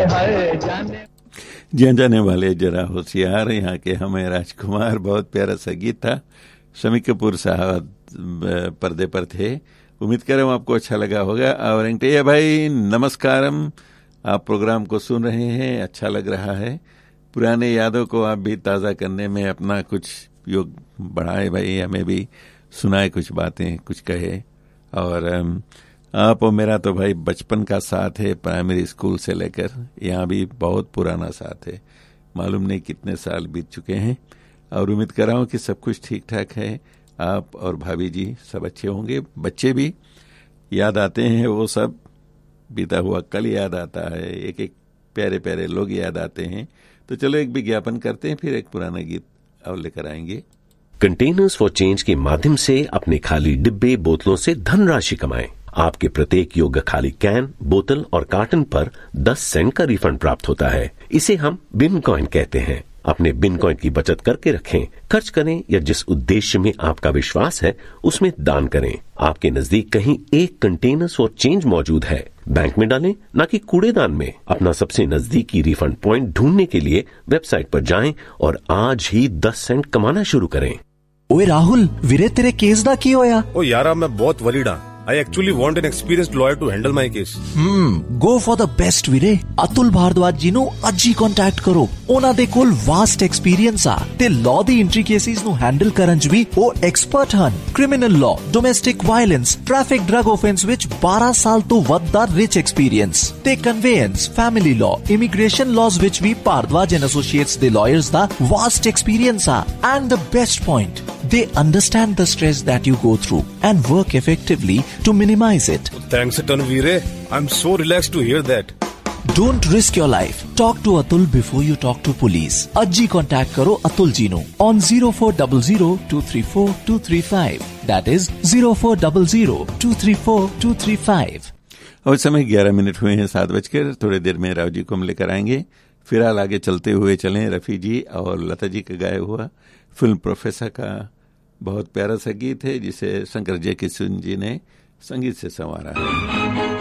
जाने वाले जरा होशियार, यहाँ के हमें राजकुमार, बहुत प्यारा संगीत था। शमी कपूर साहब पर्दे पर थे। उम्मीद कर रहा हूँ आपको अच्छा लगा होगा। और वेंकटैया भाई नमस्कारम, आप प्रोग्राम को सुन रहे हैं, अच्छा लग रहा है। पुराने यादों को आप भी ताज़ा करने में अपना कुछ योग बढ़ाए भाई, हमें भी सुनाए कुछ बातें, कुछ कहे। और आप और मेरा तो भाई बचपन का साथ है, प्राइमरी स्कूल से लेकर यहाँ भी बहुत पुराना साथ है, मालूम नहीं कितने साल बीत चुके हैं। और उम्मीद कर रहा हूँ कि सब कुछ ठीक ठाक है। आप और भाभी जी सब अच्छे होंगे, बच्चे भी याद आते हैं, वो सब बीता हुआ कल याद आता है, एक एक प्यारे प्यारे लोग याद आते हैं। तो चलो एक विज्ञापन करते हैं, फिर एक पुराना गीत और लेकर आएंगे। कंटेनर्स फॉर चेंज के माध्यम से अपने खाली डिब्बे बोतलों से धनराशि कमाएं। आपके प्रत्येक योग्य खाली कैन, बोतल और कार्टन पर 10 सेंट का रिफंड प्राप्त होता है। इसे हम बिन कॉइन कहते हैं। अपने बिन कॉइन की बचत करके रखें, खर्च करें या जिस उद्देश्य में आपका विश्वास है उसमें दान करें। आपके नजदीक कहीं एक कंटेनर्स फॉर चेंज मौजूद है, बैंक में डालें न कि कूड़ेदान में। अपना सबसे नजदीकी रिफंड पॉइंट ढूंढने के लिए वेबसाइट पर जाएं और आज ही 10 सेंट कमाना शुरू करें। ओए राहुल, वीरे तेरे केस दा की होया? ओ यारा, मैं बहुत वरीड हाँ। I actually want an experienced lawyer to handle my case. Go for the best ਵੀਰੇ। ਅਤੁਲ ਭਾਰਦਵਾਜ ਜੀ ਨੂੰ ਅੱਜ ਹੀ ਕੰਟੈਕਟ ਕਰੋ। ਉਹਨਾਂ ਦੇ ਕੋਲ ਵਾਸਟ ਐਕਸਪੀਰੀਅੰਸ ਆ ਤੇ ਲਾਅ ਦੀ ਐਂਟਰੀ ਕੇਸਿਸ ਨੂੰ ਹੈਂਡਲ ਕਰਨ 'ਚ ਵੀ ਉਹ ਐਕਸਪਰਟ ਹਨ। Criminal law, domestic violence, traffic drug offence ਵਿੱਚ 12 ਸਾਲ ਤੋਂ ਵੱਧ ਦਾ ਰਿਚ ਐਕਸਪੀਰੀਅੰਸ ਤੇ ਕਨਵੇਅੰਸ, ਫੈਮਿਲੀ ਲਾਅ, ਇਮੀਗ੍ਰੇਸ਼ਨ ਲਾਜ਼ ਵਿੱਚ ਵੀ ਭਾਰਦਵਾਜ ਐਂਡ ਐਸੋਸੀਏਟਸ ਦੇ ਲਾਇਰਸ ਦਾ ਵਾਸਟ ਐਕਸਪੀਰੀਅੰਸ ਆ। And the best point, they understand the stress that you go through and work effectively to minimize it. Thanks a ton, Veere. I'm so relaxed to hear that. Don't risk your life. Talk to Atul before you talk to police. Ajji contact karo Atul ji nu on 0400234235. That is 0400234235. और समय 11 minute हुए हैं 7 बजकर। थोड़ी देर में राव जी को हम लेकर आएंगे। फिलहाल आगे चलते हुए चलें रफ़ी जी और लता जी का गाया हुआ फिल्म प्रोफेसर का बहुत प्यारा सा गीत है, जिसे शंकर जयकिशन जी ने संगीत से संवारा है।